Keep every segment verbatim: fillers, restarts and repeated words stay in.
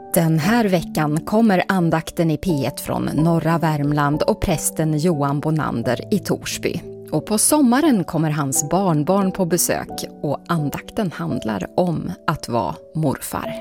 Den här veckan kommer andakten i P ett från norra Värmland och prästen Johan Bonander i Torsby. Och på sommaren kommer hans barnbarn på besök och andakten handlar om att vara morfar.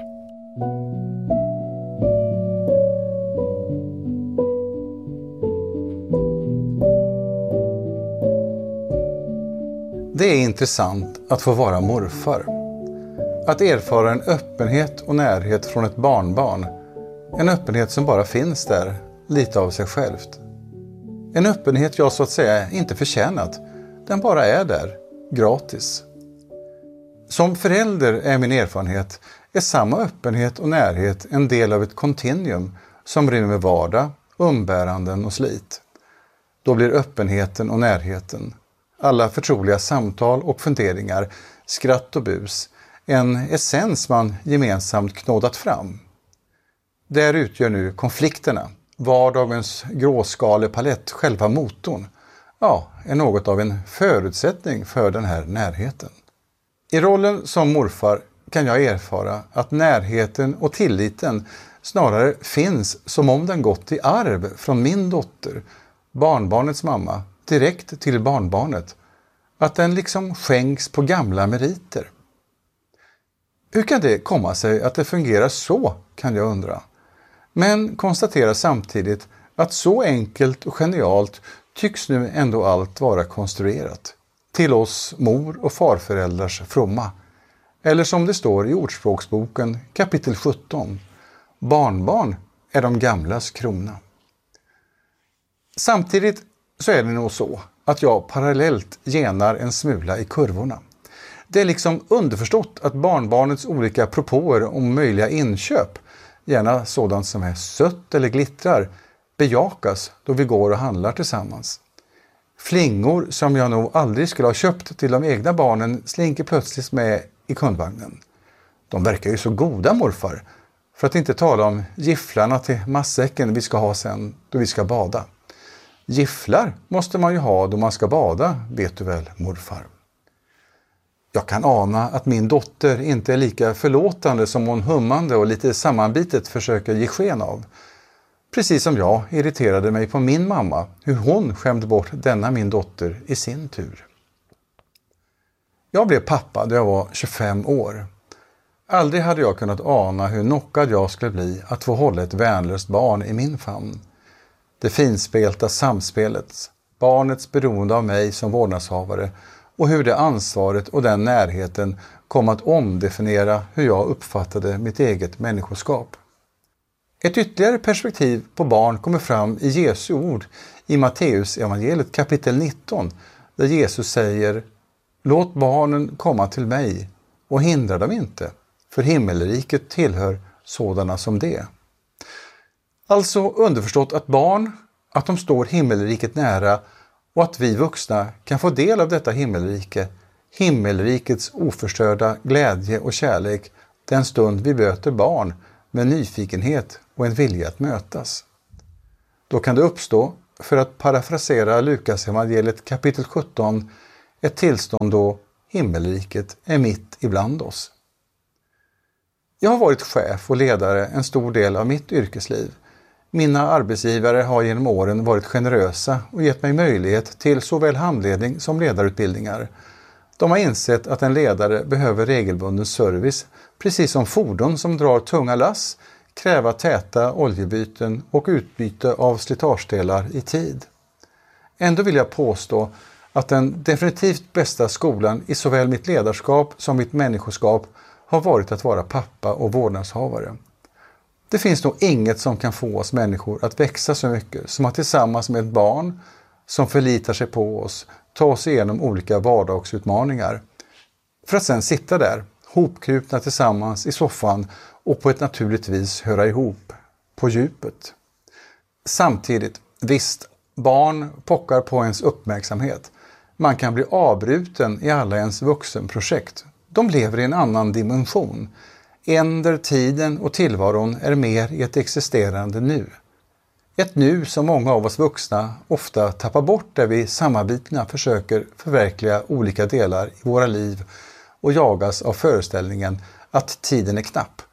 Det är intressant att få vara morfar. Att erfara en öppenhet och närhet från ett barnbarn. En öppenhet som bara finns där, lite av sig självt. En öppenhet jag så att säga inte förtjänat. Den bara är där, gratis. Som förälder är min erfarenhet är samma öppenhet och närhet en del av ett kontinuum som rymmer vardag, umbäranden och slit. Då blir öppenheten och närheten, alla förtroliga samtal och funderingar, skratt och bus, en essens man gemensamt knådat fram. Där utgör nu konflikterna, vardagens gråskalepalett, själva motorn, ja, är något av en förutsättning för den här närheten. I rollen som morfar kan jag erfara att närheten och tilliten snarare finns som om den gått i arv från min dotter, barnbarnets mamma, direkt till barnbarnet. Att den liksom skänks på gamla meriter. Hur kan det komma sig att det fungerar så, kan jag undra. Men konstaterar samtidigt att så enkelt och genialt tycks nu ändå allt vara konstruerat. Till oss mor- och farföräldrars fromma. Eller som det står i Ordspråksboken kapitel sjutton. Barnbarn är de gamlas krona. Samtidigt så är det nog så att jag parallellt genar en smula i kurvorna. Det är liksom underförstått att barnbarnets olika propåer om möjliga inköp, gärna sådant som är sött eller glittrar, bejakas då vi går och handlar tillsammans. Flingor som jag nog aldrig skulle ha köpt till de egna barnen slinker plötsligt med i kundvagnen. De verkar ju så goda, morfar, för att inte tala om gifflarna till matsäcken vi ska ha sen då vi ska bada. Gifflar måste man ju ha då man ska bada, vet du väl, morfar. Jag kan ana att min dotter inte är lika förlåtande som hon hummande och lite sammanbitet försöker ge sken av. Precis som jag irriterade mig på min mamma, hur hon skämde bort denna min dotter i sin tur. Jag blev pappa då jag var tjugofem år. Aldrig hade jag kunnat ana hur knockad jag skulle bli att få hålla ett vänlöst barn i min famn. Det finspelta samspelet, barnets beroende av mig som vårdnadshavare och hur det ansvaret och den närheten kom att omdefiniera hur jag uppfattade mitt eget människoskap. Ett ytterligare perspektiv på barn kommer fram i Jesu ord i Matteus evangeliet kapitel nitton, där Jesus säger: "Låt barnen komma till mig och hindra dem inte, för himmelriket tillhör sådana som det." Alltså underförstått att barn, att de står himmelriket nära och att vi vuxna kan få del av detta himmelrike, himmelrikets oförstörda glädje och kärlek den stund vi möter barn med nyfikenhet och en vilja att mötas. Då kan det uppstå, för att parafrasera Lukas evangeliet kapitel sjutton, ett tillstånd då himmelriket är mitt ibland oss. Jag har varit chef och ledare en stor del av mitt yrkesliv. Mina arbetsgivare har genom åren varit generösa och gett mig möjlighet till såväl handledning som ledarutbildningar. De har insett att en ledare behöver regelbunden service, precis som fordon som drar tunga lass, kräva täta oljebyten och utbyte av slitagedelar i tid. Ändå vill jag påstå att den definitivt bästa skolan i såväl mitt ledarskap som mitt människoskap har varit att vara pappa och vårdnadshavare. Det finns nog inget som kan få oss människor att växa så mycket som att tillsammans med ett barn som förlitar sig på oss ta oss igenom olika vardagsutmaningar. För att sedan sitta där, hopkrupna tillsammans i soffan och på ett naturligt vis höra ihop, på djupet. Samtidigt, visst, barn pockar på ens uppmärksamhet. Man kan bli avbruten i alla ens vuxenprojekt. De lever i en annan dimension. En där tiden och tillvaron är mer i ett existerande nu. Ett nu som många av oss vuxna ofta tappar bort där vi sammanbitna försöker förverkliga olika delar i våra liv och jagas av föreställningen att tiden är knapp.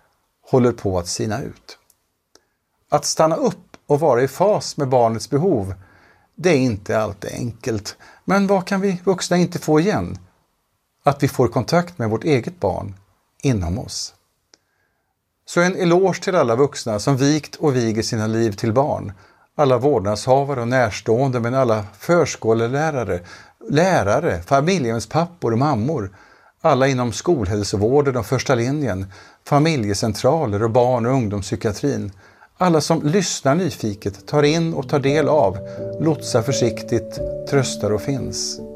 håller på att sina ut. Att stanna upp och vara i fas med barnets behov, det är inte alltid enkelt. Men vad kan vi vuxna inte få igen? Att vi får kontakt med vårt eget barn inom oss. Så en eloge till alla vuxna som vikt och viger sina liv till barn. Alla vårdnadshavare och närstående, men alla förskolelärare, lärare, familjens pappor och mammor. Alla inom skolhälsovården och första linjen, familjecentraler och barn- och ungdomspsykiatrin. Alla som lyssnar nyfiket, tar in och tar del av, lotsar försiktigt, tröstar och finns.